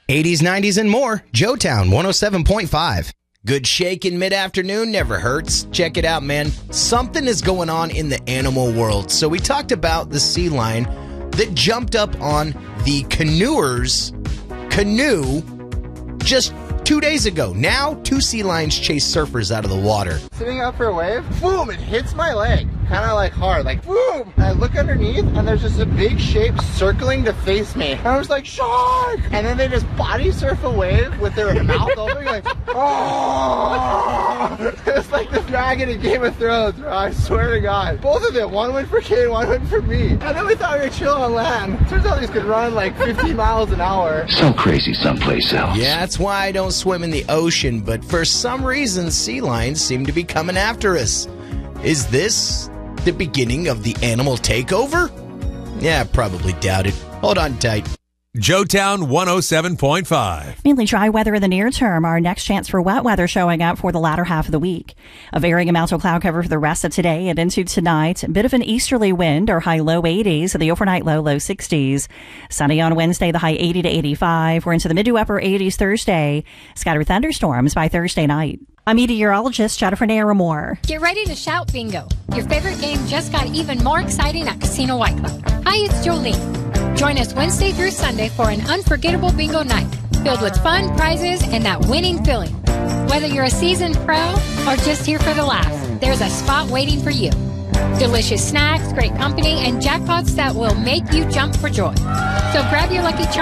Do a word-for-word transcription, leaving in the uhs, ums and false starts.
eighties, nineties, and more. Joetown one oh seven point five. Good shake in mid-afternoon never hurts. Check it out, man. Something is going on in the animal world. So we talked about the sea lion that jumped up on the canoer's canoe just two days ago. Now, two sea lions chase surfers out of the water. Sitting out for a wave, boom, it hits my leg. Kind of like hard, like boom. I look underneath and there's just a big shape circling to face me. And I was like, shark! And then they just body surf a wave with their mouth open, like, oh! It's like the dragon in Game of Thrones, bro. I swear to God. Both of them, one went for Kate, one went for me. And then we thought we were chilling on land. Turns out these could run like fifty miles an hour. So crazy someplace else. Yeah, that's why I don't swim in the ocean, but for some reason, sea lions seem to be coming after us. Is this the beginning of the animal takeover? Yeah, probably doubt it. Hold on tight. Joetown one oh seven point five. Mainly dry weather in the near term. Our next chance for wet weather showing up for the latter half of the week. A varying amount of cloud cover for the rest of today and into tonight. A bit of an easterly wind, or high low eighties, the overnight low low sixties. Sunny on Wednesday, the high eighty to eighty-five. We're into the mid to upper eighties Thursday. Scattered thunderstorms by Thursday night. I'm meteorologist Jennifer Naramore. Get ready to shout bingo. Your favorite game just got even more exciting at Casino White Cloud. Hi, it's Jolene. Join us Wednesday through Sunday for an unforgettable bingo night filled with fun, prizes, and that winning feeling. Whether you're a seasoned pro or just here for the laugh, there's a spot waiting for you. Delicious snacks, great company, and jackpots that will make you jump for joy. So grab your lucky charm